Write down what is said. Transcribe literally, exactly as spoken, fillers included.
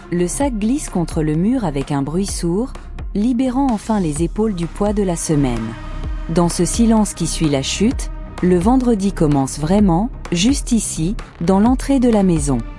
Le sac glisse contre le mur avec un bruit sourd, libérant enfin les épaules du poids de la semaine. Dans ce silence qui suit la chute, le vendredi commence vraiment, juste ici, dans l'entrée de la maison.